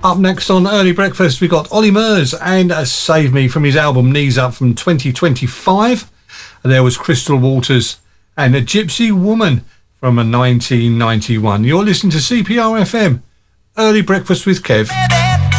Up next on Early Breakfast, we got Ollie Murs and Save Me from his album Knees Up from 2025. And there was Crystal Waters and A Gypsy Woman from 1991. You're listening to CPR FM, Early Breakfast with Kev.